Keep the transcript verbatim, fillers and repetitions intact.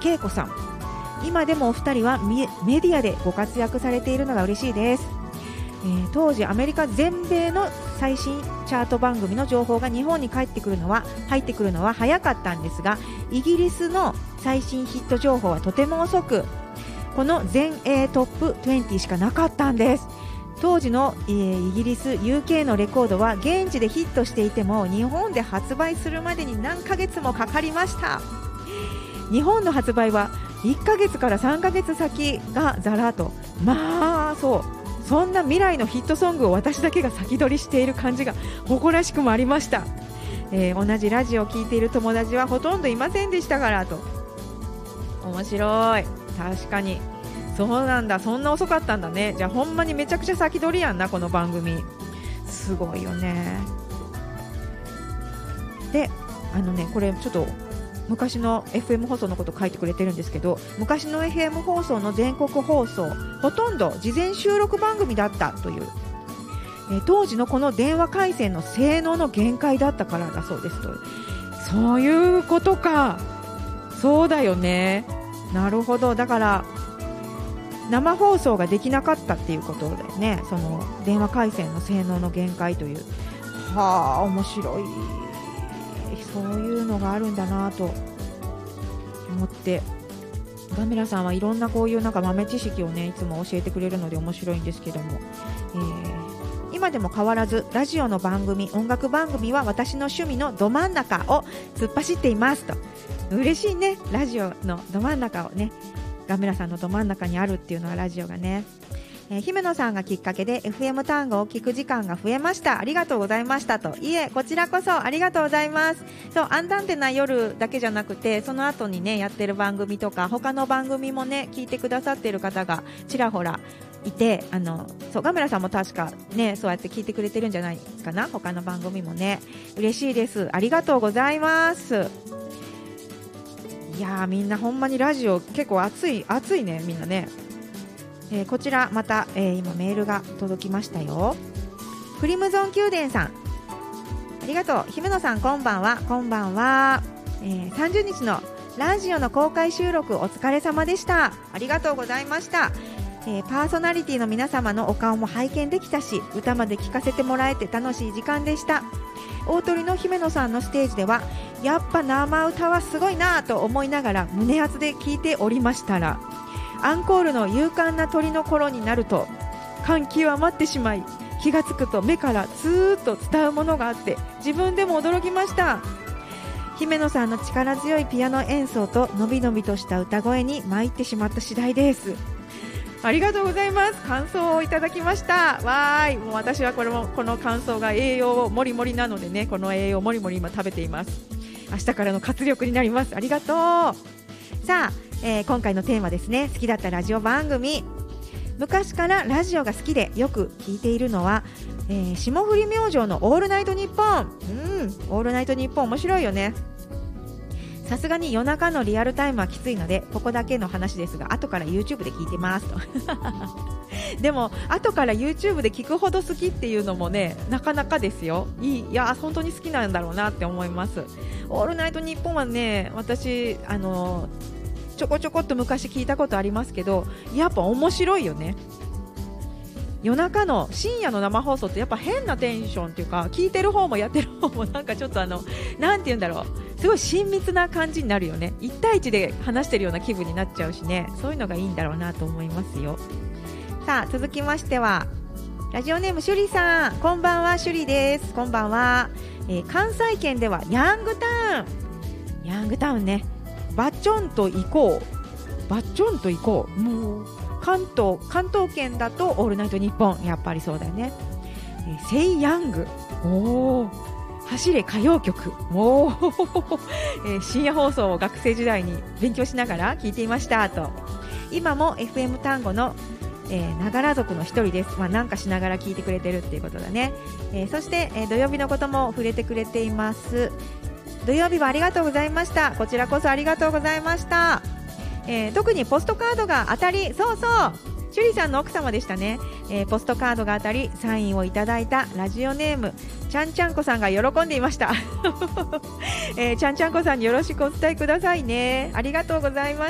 恵子さん、今でもお二人はメディアでご活躍されているのが嬉しいです。えー、当時アメリカ全米の最新チャート番組の情報が日本に帰ってくるのは入ってくるのは早かったんですが、イギリスの最新ヒット情報はとても遅く、この全英トップにじゅうしかなかったんです。当時の、えー、イギリス ユーケー のレコードは現地でヒットしていても日本で発売するまでに何ヶ月もかかりました。日本の発売はいっかげつからさんかげつ先がざらと、まあそうそんな未来のヒットソングを私だけが先取りしている感じが誇らしくもありました。えー、同じラジオを聞いている友達はほとんどいませんでしたからと。面白い。確かにそうなんだ、そんな遅かったんだね。じゃあほんまにめちゃくちゃ先取りやんな、この番組。すごいよね。で、あのねこれちょっと昔の エフエム 放送のこと書いてくれてるんですけど、昔の エフエム 放送の全国放送ほとんど事前収録番組だったという、えー、当時のこの電話回線の性能の限界だったからだそうですと。そういうことか。そうだよね。なるほど。だから生放送ができなかったっていうことだよね。その電話回線の性能の限界という。はあ、面白い。そういうのがあるんだなと思って、ガメラさんはいろんなこういうなんか豆知識をねいつも教えてくれるので面白いんですけども、えー、今でも変わらずラジオの番組、音楽番組は私の趣味のど真ん中を突っ走っていますと。嬉しいね。ラジオのど真ん中をね、ガメラさんのど真ん中にあるっていうのはラジオがね、えー、姫野さんがきっかけで エフエム 単語を聞く時間が増えました。ありがとうございましたと。いえ、こちらこそありがとうございます。そう、アンダンテな夜だけじゃなくて、その後にねやってる番組とか他の番組もね聞いてくださっている方がちらほらいて、あのそうガメラさんも確かねそうやって聞いてくれてるんじゃないかな。他の番組もね嬉しいです。ありがとうございます。いやー、みんなほんまにラジオ結構熱い熱いね、みんなね。えー、こちらまた、えー、今メールが届きましたよ。クリムゾン宮殿さん、ありがとう。姫野さんこんばんは。こんばんは。えー、さんじゅうにちのラジオの公開収録お疲れ様でした。ありがとうございました。えー、パーソナリティの皆様のお顔も拝見できたし、歌まで聴かせてもらえて楽しい時間でした。大鳥の姫野さんのステージではやっぱ生歌はすごいなと思いながら胸熱で聴いておりましたら、アンコールの勇敢な鳥の頃になると感極まってしまい、気がつくと目からずーっと伝うものがあって自分でも驚きました。姫野さんの力強いピアノ演奏とのびのびとした歌声に参ってしまった次第です。ありがとうございます。感想をいただきました。わーい、もう私はこれもこの感想が栄養もりもりなのでね、この栄養もりもり今食べています。明日からの活力になります。ありがとう。さあ、えー、今回のテーマですね。好きだったラジオ番組。昔からラジオが好きでよく聞いているのは、えー、霜降り明星のオールナイトニッポン。うん、オールナイトニッポン面白いよね。さすがに夜中のリアルタイムはきついのでここだけの話ですが、後から YouTube で聞いてますとでも後から YouTube で聞くほど好きっていうのもね、なかなかですよ。いい、いや本当に好きなんだろうなって思います。オールナイトニッポンはね、私あのちょこちょこっと昔聞いたことありますけど、やっぱ面白いよね。夜中の深夜の生放送ってやっぱ変なテンションっていうか、聞いてる方もやってる方もなんかちょっとあのなんて言うんだろう、すごい親密な感じになるよね。いち対いちで話してるような気分になっちゃうしね、そういうのがいいんだろうなと思いますよ。さあ続きましてはラジオネームシュリさん、こんばんは。シュリです。こんばんは。えー、関西圏ではヤングタウンヤングタウンね、バッチョンと行こうバッチョンと行こう。もう関東関東圏だとオールナイトニッポン、やっぱりそうだよね。えー、セイヤング、おー、走れ歌謡曲、おー、えー、深夜放送を学生時代に勉強しながら聞いていましたと。今も エフエム 単語のながら族の一人です。まあ、なんかしながら聞いてくれてるっていうことだね。えー、そして、えー、土曜日のことも触れてくれています。土曜日はありがとうございました。こちらこそありがとうございました。えー、特にポストカードが当たり、そうそうシュリさんの奥様でしたね。えー、ポストカードが当たりサインをいただいたラジオネームちゃんちゃんこさんが喜んでいました、えー、ちゃんちゃんこさんによろしくお伝えくださいね。ありがとうございま